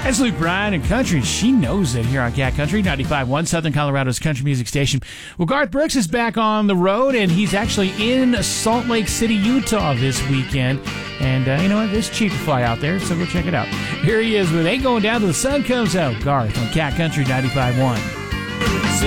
That's Luke Bryan and country. She knows it here on Cat Country 95.1, Southern Colorado's country music station. Well, Garth Brooks is back on the road, and he's actually in Salt Lake City, Utah this weekend. And you know what? It's cheap to fly out there, so go check it out. Here he is with Ain't Going Down Till the Sun Comes Out. Garth on Cat Country 95.1.